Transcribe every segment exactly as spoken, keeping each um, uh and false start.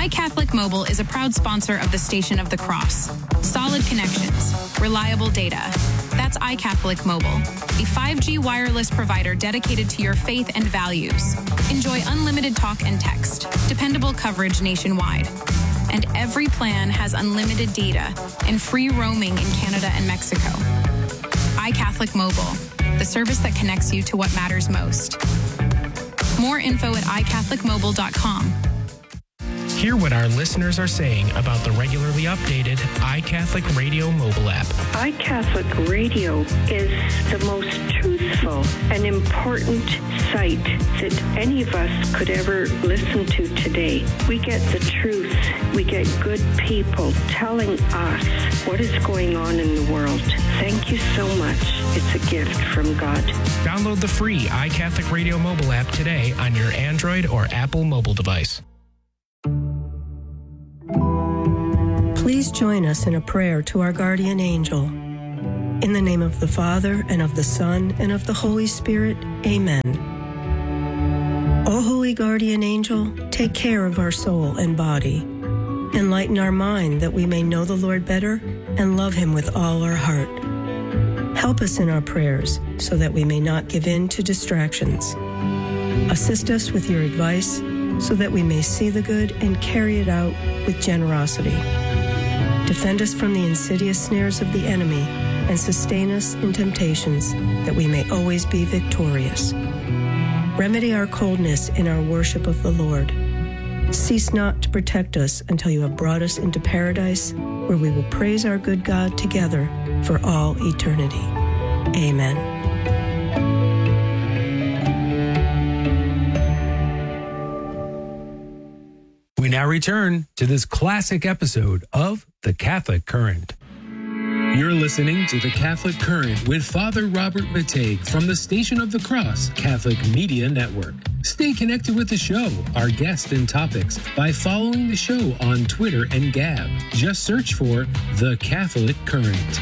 iCatholic Mobile is a proud sponsor of the Station of the Cross. Solid connections, reliable data. That's iCatholic Mobile, a five G wireless provider dedicated to your faith and values. Enjoy unlimited talk and text, dependable coverage nationwide. And every plan has unlimited data and free roaming in Canada and Mexico. iCatholic Mobile, the service that connects you to what matters most. More info at i catholic mobile dot com. Hear what our listeners are saying about the regularly updated iCatholic Radio mobile app. iCatholic Radio is the most truthful and important site that any of us could ever listen to today. We get the truth. We get good people telling us what is going on in the world. Thank you so much. It's a gift from God. Download the free iCatholic Radio mobile app today on your Android or Apple mobile device. Please join us in a prayer to our guardian angel. In the name of the Father, and of the Son, and of the Holy Spirit, amen. O holy guardian angel, take care of our soul and body. Enlighten our mind that we may know the Lord better and love him with all our heart. Help us in our prayers so that we may not give in to distractions. Assist us with your advice so that we may see the good and carry it out with generosity. Defend us from the insidious snares of the enemy and sustain us in temptations that we may always be victorious. Remedy our coldness in our worship of the Lord. Cease not to protect us until you have brought us into paradise, where we will praise our good God together for all eternity. Amen. We now return to this classic episode of The Catholic Current. You're listening to The Catholic Current with Father Robert Matej from the Station of the Cross Catholic Media Network. Stay connected with the show, our guests and topics, by following the show on Twitter and Gab. Just search for The Catholic Current.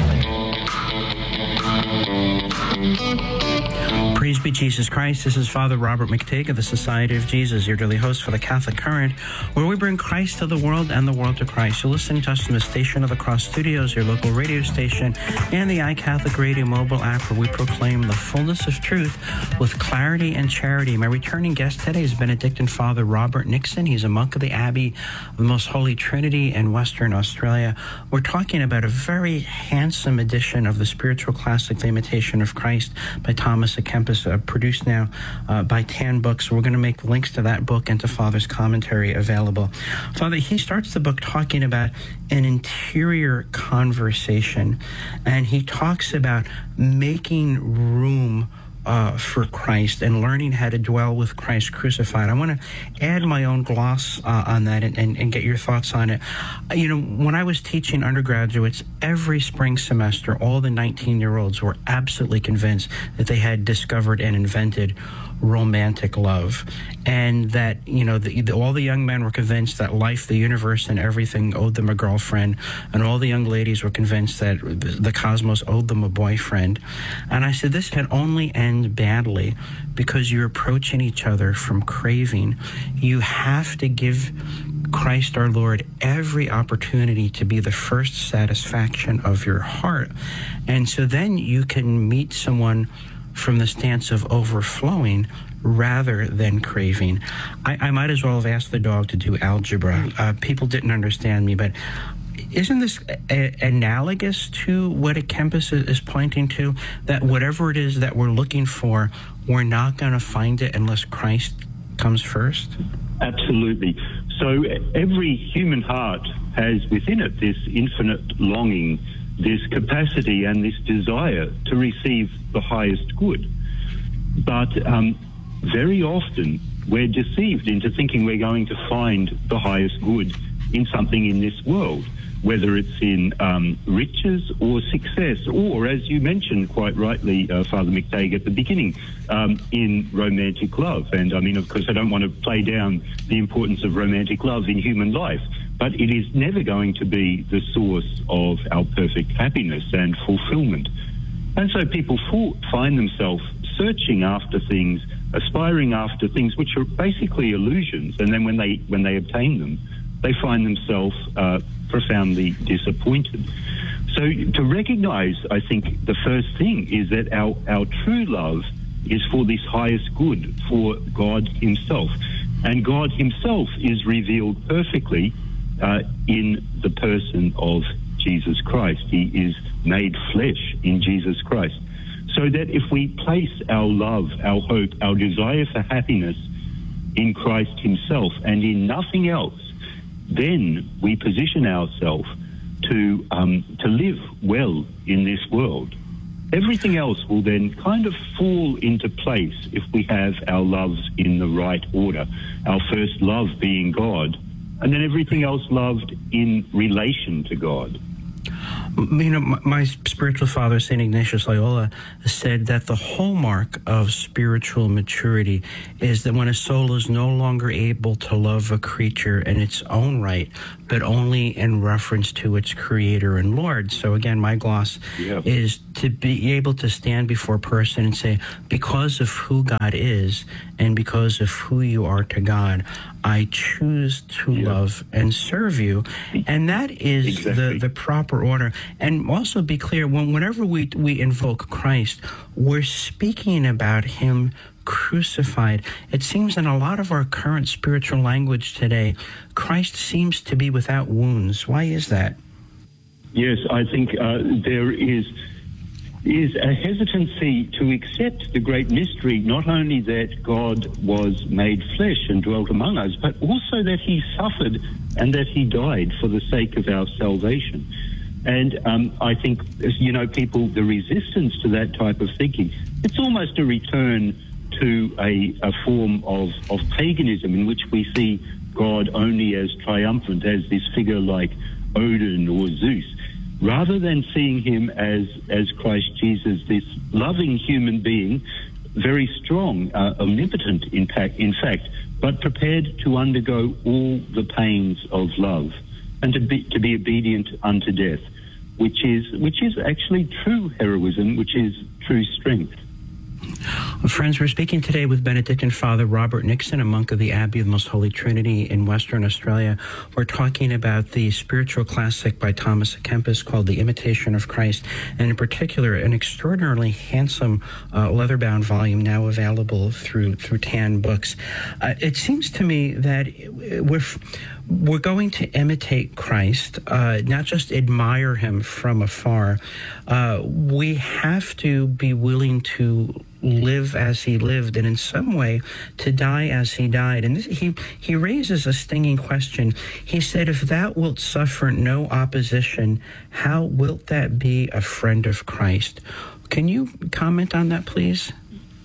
Praise be Jesus Christ. This is Father Robert Matej of the Society of Jesus, your daily host for the Catholic Current, where we bring Christ to the world and the world to Christ. You're listening to us from the Station of the Cross Studios, your local radio station, and the iCatholic Radio mobile app, where we proclaim the fullness of truth with clarity and charity. My returning guest today is Benedictine Father Robert Nixon. He's a monk of the Abbey of the Most Holy Trinity in Western Australia. We're talking about a very handsome edition of the spiritual classic, The Imitation of Christ, by Thomas à Kempis, uh, produced now uh, by Tan Books. We're going to make links to that book and to Father's commentary available. Father, he starts the book talking about an interior conversation, and he talks about making room Uh, for Christ and learning how to dwell with Christ crucified. I want to add my own gloss uh, on that and, and, and get your thoughts on it. Uh, you know, when I was teaching undergraduates, every spring semester, all the nineteen-year-olds were absolutely convinced that they had discovered and invented romantic love, and that, you know, the, the, all the young men were convinced that life, the universe, and everything owed them a girlfriend, and all the young ladies were convinced that the cosmos owed them a boyfriend. And I said, this can only end badly because you're approaching each other from craving. You have to give Christ our Lord every opportunity to be the first satisfaction of your heart. And so then you can meet someone from the stance of overflowing rather than craving. I, I might as well have asked the dog to do algebra. Uh, people didn't understand me, but isn't this a, analogous to what a Kempis is, is pointing to, that whatever it is that we're looking for, we're not going to find it unless Christ comes first? Absolutely. So every human heart has within it this infinite longing, this capacity and this desire to receive the highest good. But um, very often we're deceived into thinking we're going to find the highest good in something in this world, whether it's in um, riches or success, or, as you mentioned quite rightly, uh, Father McTague, at the beginning, um, in romantic love. And I mean, of course, I don't want to play down the importance of romantic love in human life, but it is never going to be the source of our perfect happiness and fulfillment. And so people find themselves searching after things aspiring after things which are basically illusions, and then when they when they obtain them, they find themselves uh, profoundly disappointed. So to recognize, I think, the first thing is that our, our true love is for this highest good, for God himself. And God himself is revealed perfectly uh, in the person of Jesus Christ. He is made flesh in Jesus Christ. So that if we place our love, our hope, our desire for happiness in Christ himself and in nothing else, then we position ourselves to um, to live well in this world. Everything else will then kind of fall into place if we have our loves in the right order. Our first love being God, and then everything else loved in relation to God. You know, my, my spiritual father, Saint Ignatius Loyola, said that the hallmark of spiritual maturity is that when a soul is no longer able to love a creature in its own right, but only in reference to its creator and Lord. So again, my gloss yeah. is to be able to stand before a person and say, because of who God is and because of who you are to God, I choose to yeah. love and serve you. And that is exactly. the, the proper order. And also be clear, when, whenever we, we invoke Christ, we're speaking about him crucified. It seems in a lot of our current spiritual language today, Christ seems to be without wounds. Why is that? Yes, I think uh, there is is a hesitancy to accept the great mystery, not only that God was made flesh and dwelt among us, but also that he suffered and that he died for the sake of our salvation. And um, I think, you know, people, the resistance to that type of thinking, it's almost a return to a, a form of, of paganism in which we see God only as triumphant, as this figure like Odin or Zeus, rather than seeing him as, as Christ Jesus, this loving human being, very strong, uh, omnipotent in, fact, in fact, but prepared to undergo all the pains of love and to be, to be obedient unto death, which is, which is actually true heroism, which is true strength. Friends, we're speaking today with Benedictine Father Robert Nixon, a monk of the Abbey of the Most Holy Trinity in Western Australia. We're talking about the spiritual classic by Thomas à Kempis called The Imitation of Christ, and in particular, an extraordinarily handsome uh, leather-bound volume now available through through Tan Books. Uh, it seems to me that we're we're going to imitate Christ, uh, not just admire him from afar. Uh, we have to be willing to live as he lived, and in some way to die as he died. And this, he he raises a stinging question. He said, if thou wilt suffer no opposition, how wilt that be a friend of Christ? Can you comment on that, please?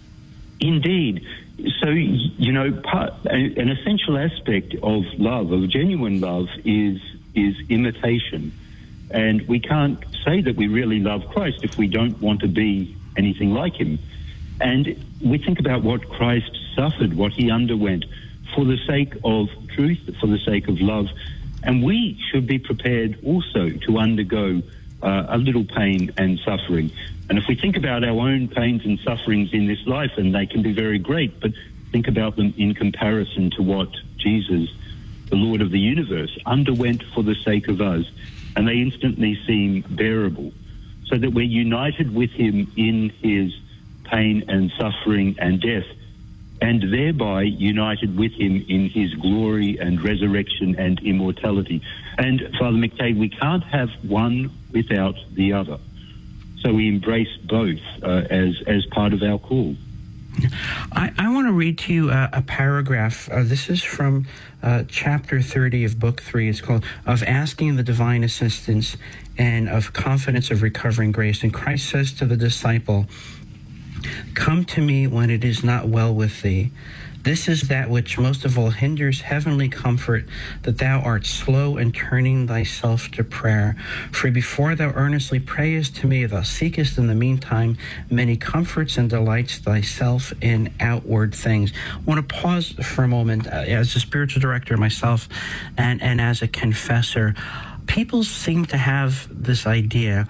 Indeed. So, you know, part, an essential aspect of love, of genuine love, is is imitation. And we can't say that we really love Christ if we don't want to be anything like him. And we think about what Christ suffered, what he underwent for the sake of truth, for the sake of love. And we should be prepared also to undergo uh, a little pain and suffering. And if we think about our own pains and sufferings in this life, and they can be very great, but think about them in comparison to what Jesus, the Lord of the universe, underwent for the sake of us, and they instantly seem bearable, so that we're united with him in his pain and suffering and death, and thereby united with him in his glory and resurrection and immortality. And Father McTague, we can't have one without the other. So we embrace both uh, as, as part of our call. I, I want to read to you a, a paragraph. Uh, this is from uh, chapter thirty of book three. It's called Of Asking the Divine Assistance and of Confidence of Recovering Grace. And Christ says to the disciple, come to me when it is not well with thee. This is that which most of all hinders heavenly comfort, that thou art slow in turning thyself to prayer. For before thou earnestly prayest to me, thou seekest in the meantime many comforts and delights thyself in outward things. I want to pause for a moment uh, as a spiritual director myself and, and as a confessor. People seem to have this idea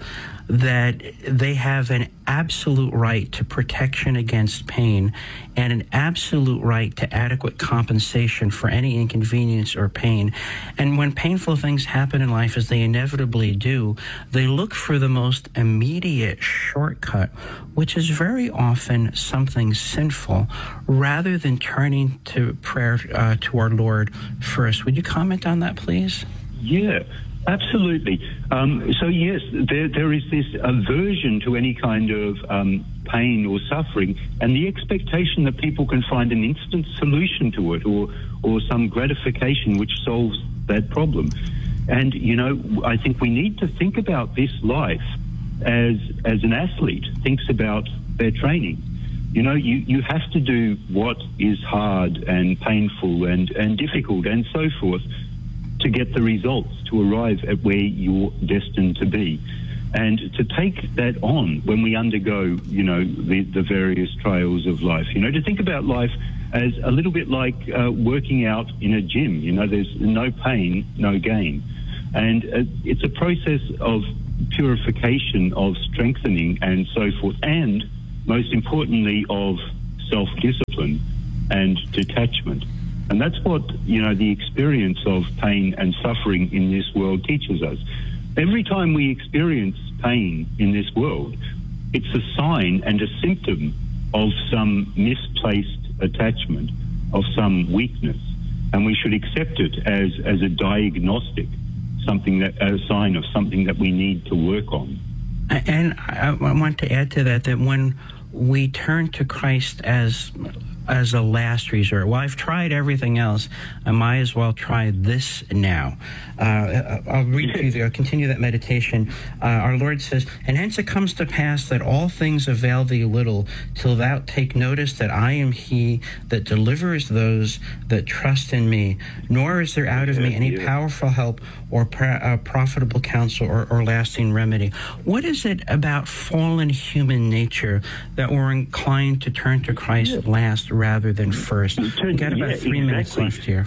that they have an absolute right to protection against pain and an absolute right to adequate compensation for any inconvenience or pain. And when painful things happen in life, as they inevitably do, they look for the most immediate shortcut, which is very often something sinful, rather than turning to prayer uh, to our Lord first. Would you comment on that, please? Yeah. Absolutely. Um, so, yes, there, there is this aversion to any kind of um, pain or suffering, and the expectation that people can find an instant solution to it, or, or some gratification which solves that problem. And, you know, I think we need to think about this life as, as an athlete thinks about their training. You know, you, you have to do what is hard and painful and, and difficult and so forth to get the results, to arrive at where you're destined to be. And to take that on when we undergo, you know, the, the various trials of life. You know, to think about life as a little bit like uh, working out in a gym. You know, there's no pain, no gain. And uh, it's a process of purification, of strengthening and so forth, and most importantly of self-discipline and detachment. And that's what, you know, the experience of pain and suffering in this world teaches us. Every time we experience pain in this world, it's a sign and a symptom of some misplaced attachment, of some weakness. And we should accept it as, as a diagnostic, something that, a sign of something that we need to work on. And I, I want to add to that, that when we turn to Christ as as a last resort. Well, I've tried everything else. I might as well try this now. Uh, I'll read to you, I'll continue that meditation. Uh, our Lord says, "And hence it comes to pass that all things avail thee little, till thou take notice that I am he that delivers those that trust in me. Nor is there out of me any powerful help or pra- uh, profitable counsel or, or lasting remedy." What is it about fallen human nature that we're inclined to turn to Christ yeah. last rather than first? We've got about yeah, three exactly. minutes left here.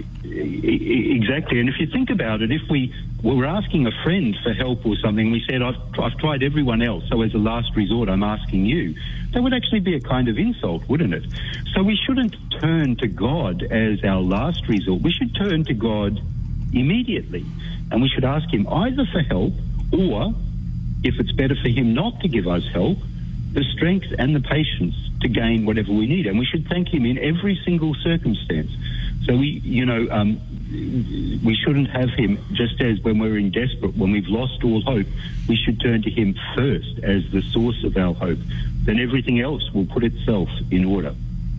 Exactly. And if you think about it, if we were asking a friend for help or something, we said, I've, I've tried everyone else, so as a last resort, I'm asking you, that would actually be a kind of insult, wouldn't it? So we shouldn't turn to God as our last resort. We should turn to God immediately. And we should ask him either for help, or, if it's better for him not to give us help, the strength and the patience to gain whatever we need. And we should thank him in every single circumstance. So we, you know, um, we shouldn't have him just as when we're in desperate, when we've lost all hope, we should turn to him first as the source of our hope. Then everything else will put itself in order.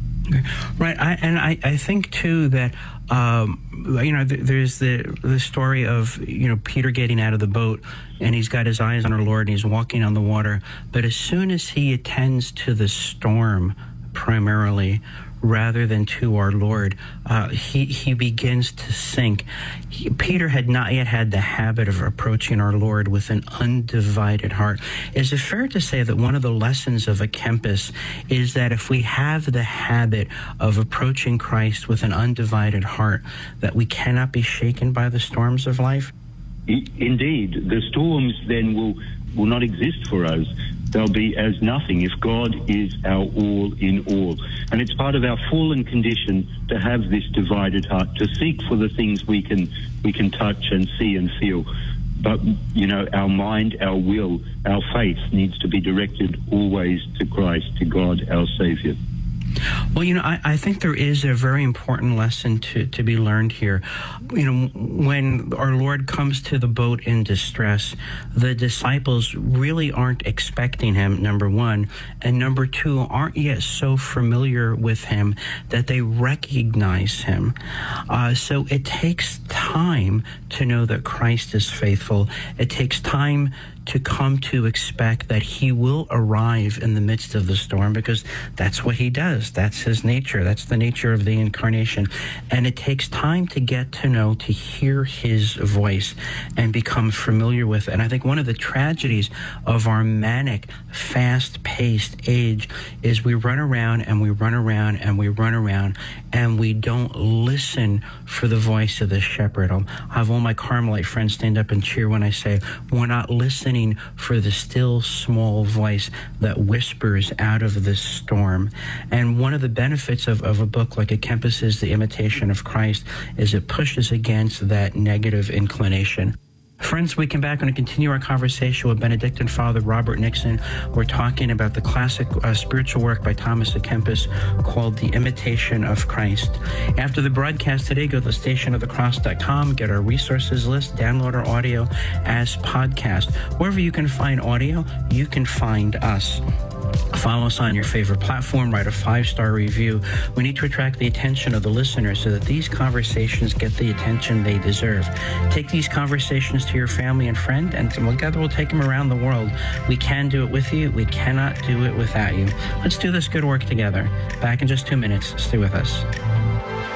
Right, I, and I, I think too that um, you know th- there's the the story of you know Peter getting out of the boat, and he's got his eyes on our Lord, and he's walking on the water. But as soon as he attends to the storm, primarily, rather than to our Lord, uh, he, he begins to sink. He, Peter had not yet had the habit of approaching our Lord with an undivided heart. Is it fair to say that one of the lessons of a Kempis is that if we have the habit of approaching Christ with an undivided heart, that we cannot be shaken by the storms of life? Indeed. The storms then will, will not exist for us. They'll be as nothing if God is our all in all. And it's part of our fallen condition to have this divided heart, to seek for the things we can we can touch and see and feel. But, you know, our mind, our will, our faith needs to be directed always to Christ, to God, our Savior. Well, you know, I, I think there is a very important lesson to, to be learned here. You know, when our Lord comes to the boat in distress, the disciples really aren't expecting him, number one, and number two, aren't yet so familiar with him that they recognize him. Uh, so it takes time to know that Christ is faithful. It takes time to come to expect that he will arrive in the midst of the storm, because that's what he does. That's his nature. That's the nature of the incarnation. And it takes time to get to know, to hear his voice and become familiar with it. And I think one of the tragedies of our manic, fast-paced age is we run around and we run around and we run around and we don't listen for the voice of the shepherd. I'll have all my Carmelite friends stand up and cheer when I say, we're not listening listening for the still small voice that whispers out of the storm. And one of the benefits of, of a book like A Kempis' The Imitation of Christ is it pushes against that negative inclination. Friends, we come back and continue our conversation with Benedictine Father Robert Nixon. We're talking about the classic uh, spiritual work by Thomas à Kempis called The Imitation of Christ. After the broadcast today, go to station of the cross dot com, get our resources list, download our audio as podcast. Wherever you can find audio, you can find us. Follow us on your favorite platform, write a five-star review. We need to attract the attention of the listeners so that these conversations get the attention they deserve. Take these conversations to your family and friend, and together we'll take them around the world. We can do it with you. We cannot do it without you. Let's do this good work together. Back in just two minutes. Stay with us.